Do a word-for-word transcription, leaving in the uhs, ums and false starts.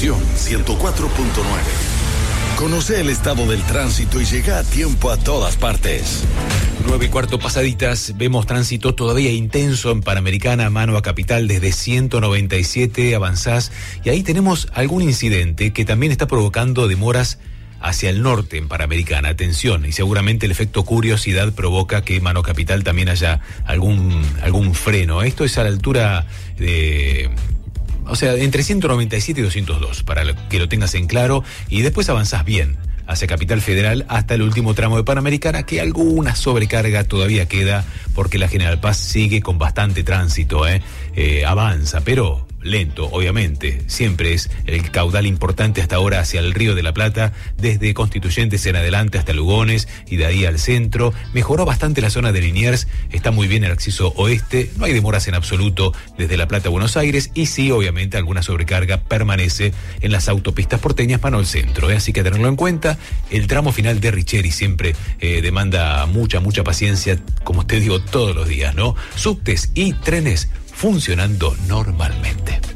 Estación ciento cuatro punto nueve. Conoce el estado del tránsito y llega a tiempo a todas partes. Nueve y cuarto pasaditas, vemos tránsito todavía intenso en Panamericana, mano a Capital desde ciento noventa y siete, avanzás, y ahí tenemos algún incidente que también está provocando demoras hacia el norte en Panamericana. Atención, y seguramente el efecto curiosidad provoca que mano Capital también haya algún, algún freno. Esto es a la altura de... O sea, entre ciento noventa y siete y doscientos dos, para que lo tengas en claro, y después avanzás bien hacia Capital Federal hasta el último tramo de Panamericana, que alguna sobrecarga todavía queda porque la General Paz sigue con bastante tránsito, ¿eh? Eh, avanza, pero lento, obviamente. Siempre es el caudal importante hasta ahora hacia el Río de la Plata, desde Constituyentes en adelante hasta Lugones y de ahí al centro. Mejoró bastante la zona de Liniers, está muy bien el acceso oeste, no hay demoras en absoluto desde La Plata a Buenos Aires, y sí, obviamente, alguna sobrecarga permanece en las autopistas porteñas mano al centro, ¿eh? Así que tenerlo en cuenta. El tramo final de Richeri siempre eh, demanda mucha, mucha paciencia, como te digo, todos los días, ¿no? Subtes y trenes funcionando normalmente.